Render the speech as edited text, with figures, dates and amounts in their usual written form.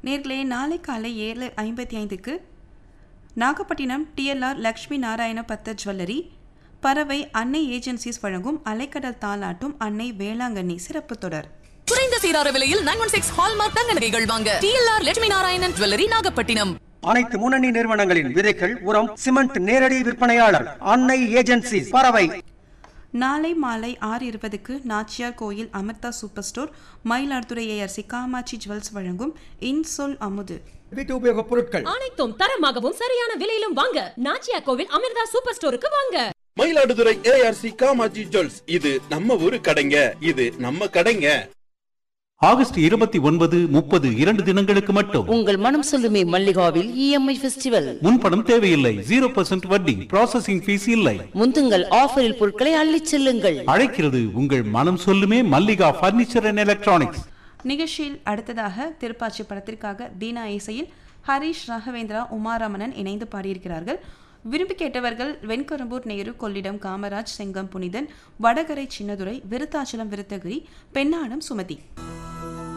நேர்களே நாளை காலை 7:55க்கு நாகப்பட்டினம் டிஎல்ஆர் லக்ஷ்மி நாராயண பத்தர் ஜுவல்லரி பறவை அன்னை ஏஜென்சிஸ் வழங்கும் அலைக்கடல் தாலாட்டும் அன்னை வேளாங்கண்ணி சிறப்பு தொடர். குறைந்த சீரார விலையில் 916 ஹால்மார்க் தங்க நகைகள் வாங்க டிஎல்ஆர் லட்சுமி நாராயணன் ஜுவல்லரி நாகப்பட்டினம். அனைத்து முன்னணி நிறுவனங்களின் விதைகள், உரம், சிமெண்ட் நேரடி விற்பனையாளர் அன்னை ஏஜென்சிஸ் பறவை. நாளை மாலை 6:20க்கு நாச்சியார் கோயில் Amrita super store Mayiladuthurai ARC Kamakshi jewels வழங்கும் இன்சொல் அமுது. வீட்டு உபயோகப் பொருட்கள் அனைத்தும் தரமாகவும் சரியான விலையிலும் வாங்க நாச்சியார் கோவில் அமிர்தா சூப்பர் ஸ்டோருக்கு வாங்க. மயிலாடுதுறை ஏஆர்சி காமாட்சி ஜுவல்ஸ், இது நம்ம ஊரு கடைங்க, இது நம்ம கடைங்க. ஆகஸ்ட் 29, 30 2 தினங்களுக்கு மட்டும் உங்கள் மனம் சொல்லுமே மல்லிகாவில் இஎம்ஐ ஃபெஸ்டிவல். முன்பணம் தேவையில்லை, 0% வட்டி, ப்ராசஸிங் ஃபீஸ் இல்லை. முந்துங்கள் ஆஃபரில் பொருட்களை அள்ளிச் செல்லுங்கள். அழைக்கிறது உங்கள் மனம் சொல்லுமே மல்லிகா பர்னிச்சர் அண்ட் எலக்ட்ரானிக்ஸ். நிகழ்ச்சியில் அடுத்ததாக திருப்பாச்சி படத்திற்காக தீனா இசையில் ஹரிஷ் ராகவேந்திரா உமாராமணன் இணைந்து பாடியிருக்கிறார்கள். விரும்பி கேட்டவர்கள் வெண்கரும்பூர் நேரு, கொள்ளிடம் காமராஜ், செங்கம் புனிதன், வடகரை சின்னதுரை, விருத்தாச்சலம் விருத்தகிரி, பெண்ணாடம் சுமதி.